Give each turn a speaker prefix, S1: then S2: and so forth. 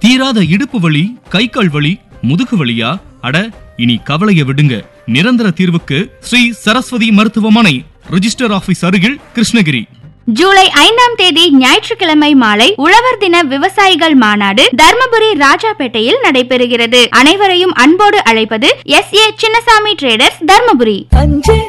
S1: தீராத இடுப்பு வலி, கை கால் வலி, முதுகு வலியா? அட, இனி கவலைய விடுங்க. நிரந்தர தீர்வுக்கு ஸ்ரீ சரஸ்வதி மருத்துவமனை, ரிஜிஸ்டர் ஆபீஸ் அருகில், கிருஷ்ணகிரி.
S2: ஜூலை 5ஆம் தேதி ஞாயிற்றுக்கிழமை மாலை உழவர் தின விவசாயிகள் மாநாடு தர்மபுரி ராஜாபேட்டையில் நடைபெறுகிறது. அனைவரையும் அன்போடு அழைப்பது SA சின்னசாமி டிரேடர்ஸ், தர்மபுரி.